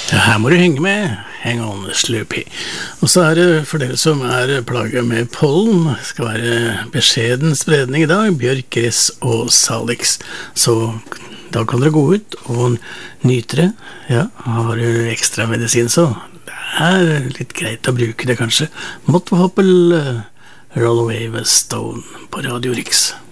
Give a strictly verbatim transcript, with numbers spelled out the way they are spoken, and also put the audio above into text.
Ja, her må du henge med. Hang on, Sloopy. Og så er det for dere som er plaget med pollen, det skal være beskjeden spredning i dag, bjørk, gress og salix. Så da kan dere gå ut og nyte det. Ja, har du ekstra medisin så det er litt greit å bruke det kanskje. Måtte håpe Roll Away with Stone på Radio Riks.